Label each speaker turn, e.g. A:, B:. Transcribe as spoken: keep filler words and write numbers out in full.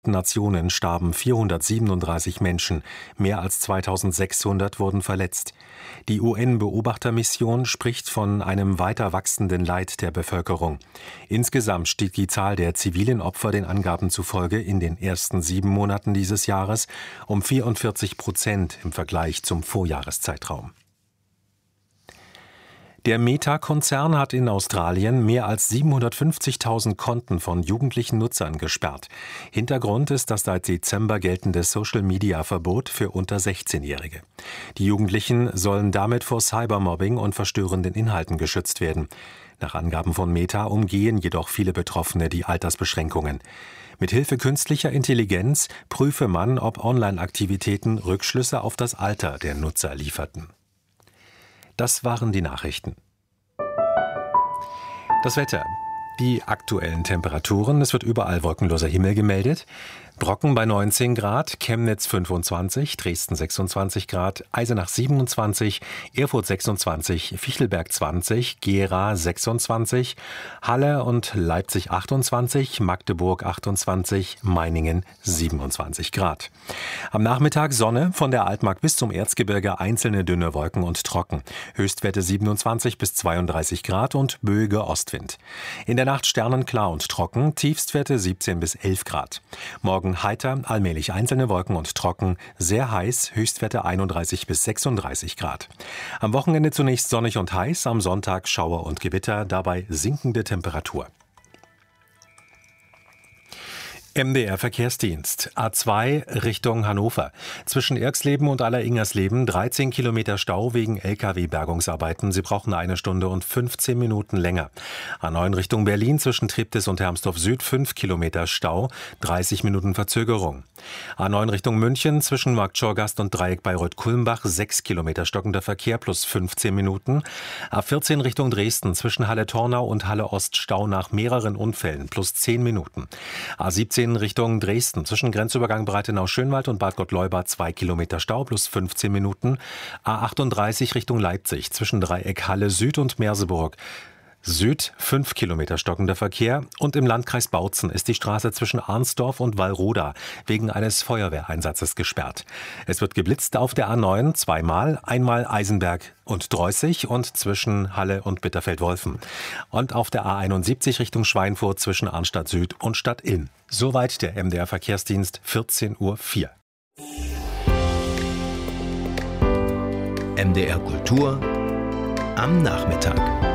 A: Vereinten Nationen starben vierhundertsiebenunddreißig Menschen, mehr als zweitausendsechshundert wurden verletzt. Die U N-Beobachtermission spricht von einem weiter wachsenden Leid der Bevölkerung. Insgesamt stieg die Zahl der zivilen Opfer den Angaben zufolge in den ersten sieben Monaten dieses Jahres um vierundvierzig Prozent im Vergleich zum Vorjahreszeitraum. Der Meta-Konzern hat in Australien mehr als siebenhundertfünfzigtausend Konten von jugendlichen Nutzern gesperrt. Hintergrund ist das seit Dezember geltende Social-Media-Verbot für unter sechzehnjährige. Die Jugendlichen sollen damit vor Cybermobbing und verstörenden Inhalten geschützt werden. Nach Angaben von Meta umgehen jedoch viele Betroffene die Altersbeschränkungen. Mithilfe künstlicher Intelligenz prüfe man, ob Online-Aktivitäten Rückschlüsse auf das Alter der Nutzer lieferten. Das waren die Nachrichten. Das Wetter. Die aktuellen Temperaturen. Es wird überall wolkenloser Himmel gemeldet. Brocken bei neunzehn Grad, Chemnitz fünfundzwanzig, Dresden sechsundzwanzig Grad, Eisenach siebenundzwanzig, Erfurt sechsundzwanzig, Fichtelberg zwanzig, Gera sechsundzwanzig, Halle und Leipzig achtundzwanzig, Magdeburg achtundzwanzig, Meiningen siebenundzwanzig Grad. Am Nachmittag Sonne, von der Altmark bis zum Erzgebirge einzelne dünne Wolken und trocken. Höchstwerte siebenundzwanzig bis zweiunddreißig Grad und böiger Ostwind. In der Nacht sternenklar und trocken, Tiefstwerte siebzehn bis elf Grad. Morgen heiter, allmählich einzelne Wolken und trocken, sehr heiß, Höchstwerte einunddreißig bis sechsunddreißig Grad. Am Wochenende zunächst sonnig und heiß, am Sonntag Schauer und Gewitter, dabei sinkende Temperatur. M D R-Verkehrsdienst. A zwei Richtung Hannover. Zwischen Irxleben und Aller-Ingersleben dreizehn Kilometer Stau wegen L K W-Bergungsarbeiten. Sie brauchen eine Stunde und fünfzehn Minuten länger. A neun Richtung Berlin zwischen Treptis und Hermsdorf Süd fünf Kilometer Stau, dreißig Minuten Verzögerung. A neun Richtung München zwischen Marktschorgast und Dreieck Bayreuth-Kulmbach sechs Kilometer stockender Verkehr plus fünfzehn Minuten. A vierzehn Richtung Dresden zwischen Halle-Tornau und Halle-Ost Stau nach mehreren Unfällen plus zehn Minuten. A siebzehn Richtung Dresden zwischen Grenzübergang Breitenau-Schönwald und Bad Gott-Leubad zwei Kilometer Stau plus fünfzehn Minuten. A achtunddreißig Richtung Leipzig zwischen Dreieck Halle Süd und Merseburg Süd fünf Kilometer stockender Verkehr und im Landkreis Bautzen ist die Straße zwischen Arnsdorf und Wallroda wegen eines Feuerwehreinsatzes gesperrt. Es wird geblitzt auf der A neun zweimal, einmal Eisenberg und Dreußig und zwischen Halle und Bitterfeld-Wolfen. Und auf der A einundsiebzig Richtung Schweinfurt zwischen Arnstadt Süd und Stadt Ilm. Soweit der M D R-Verkehrsdienst, vierzehn Uhr vier.
B: M D R Kultur am Nachmittag.